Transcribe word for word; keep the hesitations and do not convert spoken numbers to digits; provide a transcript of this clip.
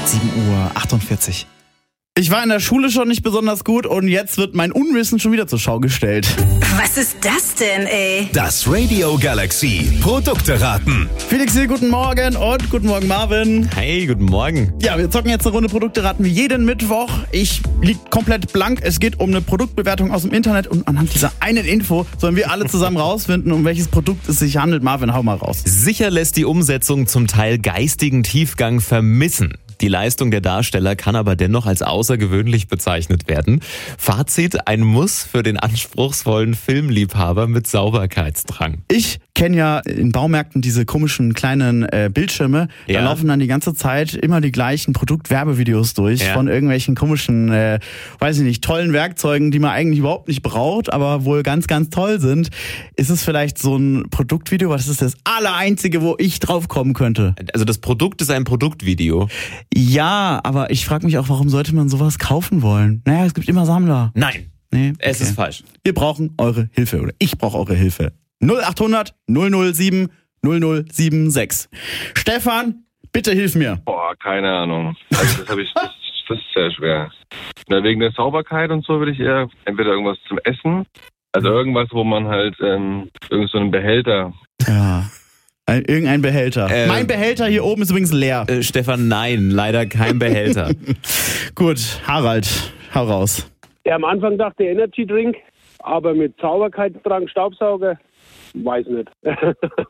sieben Uhr achtundvierzig. Ich war in der Schule schon nicht besonders gut und jetzt wird mein Unwissen schon wieder zur Schau gestellt. Was ist das denn, ey? Das Radio Galaxy Produkte raten. Felix hier, guten Morgen und guten Morgen Marvin. Hey, guten Morgen. Ja, wir zocken jetzt eine Runde Produkte raten wie jeden Mittwoch. Ich lieg komplett blank. Es geht um eine Produktbewertung aus dem Internet und anhand dieser einen Info sollen wir alle zusammen rausfinden, um welches Produkt es sich handelt. Marvin, hau mal raus. Sicher lässt die Umsetzung zum Teil geistigen Tiefgang vermissen. Die Leistung der Darsteller kann aber dennoch als außergewöhnlich bezeichnet werden. Fazit: ein Muss für den anspruchsvollen Filmliebhaber mit Sauberkeitsdrang. Ich kenne ja in Baumärkten diese komischen kleinen äh, Bildschirme. Da Ja. laufen dann die ganze Zeit immer die gleichen Produktwerbevideos durch Ja. von irgendwelchen komischen, äh, weiß ich nicht, tollen Werkzeugen, die man eigentlich überhaupt nicht braucht, aber wohl ganz, ganz toll sind. Ist es vielleicht so ein Produktvideo? Was ist das Allereinzige, wo ich drauf kommen könnte? Also das Produkt ist ein Produktvideo. Ja, aber ich frage mich auch, warum sollte man sowas kaufen wollen? Naja, es gibt immer Sammler. Nein, Nee, es okay. ist falsch. Wir brauchen eure Hilfe oder ich brauche eure Hilfe. null achthundert null null sieben null null sieben sechs. Stefan, bitte hilf mir. Boah, keine Ahnung. Also das habe ich, das, das ist sehr schwer. Na, wegen der Sauberkeit und so würde ich eher entweder irgendwas zum Essen, also irgendwas, wo man halt ähm, irgend so einen Behälter. Ja. Ein, irgendein Behälter. Äh, mein Behälter hier oben ist übrigens leer. Äh, Stefan, nein, leider kein Behälter. Gut, Harald, hau raus. Ja, am Anfang dachte ich Energy Drink, aber mit Sauberkeitsdrang, Staubsauger, weiß nicht.